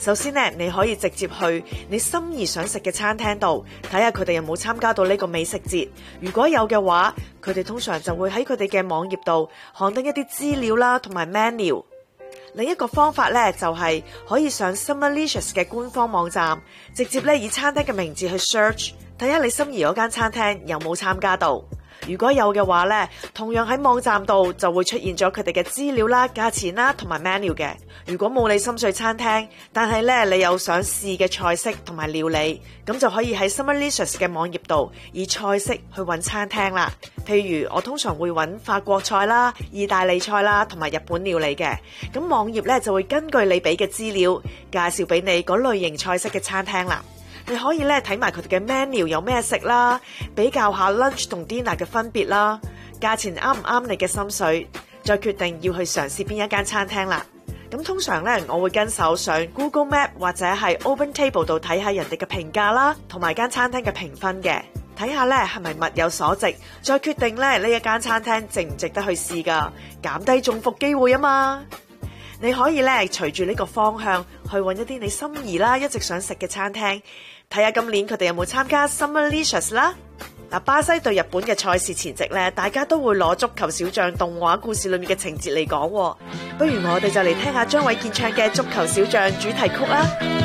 首先呢，你可以直接去你心儀想食嘅餐廳度睇下佢哋有冇參加到呢個美食節。如果有嘅話，佢哋通常就會喺佢哋嘅網頁度刊登一啲資料啦，同埋 menu。另一個方法咧，就係可以上 Summerlicious 嘅官方網站，直接咧以餐廳嘅名字去 search， 睇下你心儀嗰間餐廳有冇參加到。如果有嘅話咧，同樣喺網站度就會出現咗佢哋嘅資料啦、價錢啦同埋 menu 嘅。如果冇你心水餐廳，但係咧你有想試嘅菜式同埋料理，咁就可以喺 Summerlicious 嘅網頁度以菜式去揾餐廳啦。譬如我通常會揾法國菜啦、意大利菜啦同埋日本料理嘅。咁網頁咧就會根據你俾嘅資料介紹俾你嗰類型菜式嘅餐廳啦。你可以咧睇埋佢哋嘅 menu 有咩食啦，比較下 lunch 同 dinner 嘅分別啦，價錢啱唔啱你嘅心水，再決定要去嘗試邊一間餐廳啦。咁通常咧，我會跟手上 Google Map 或者係 OpenTable 度睇下人哋嘅評價啦，同埋間餐廳嘅評分嘅，睇下咧係咪物有所值，再決定咧呢一間餐廳值唔值得去試噶，減低中伏機會啊嘛。你可以咧隨住呢個方向去揾一啲你心儀啦，一直想食嘅餐廳，睇下今年佢哋有冇參加 Summerlicious 啦。嗱，巴西對日本嘅賽事前夕咧，大家都會攞足球小將動畫故事裏面嘅情節嚟講，不如我哋就嚟聽下張衛健唱嘅足球小將主題曲啦。